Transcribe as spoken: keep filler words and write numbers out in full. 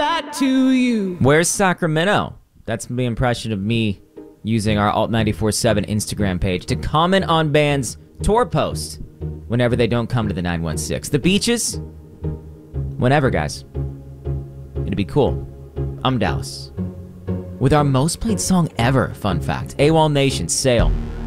back to you. Where's Sacramento? That's the impression of me using our Alt ninety-four seven Instagram page to comment on bands' tour posts whenever they don't come to the nine one six. The beaches? Whenever, guys. It'd be cool. I'm Dallas. With our most played song ever, fun fact, AWOL Nation, Sail.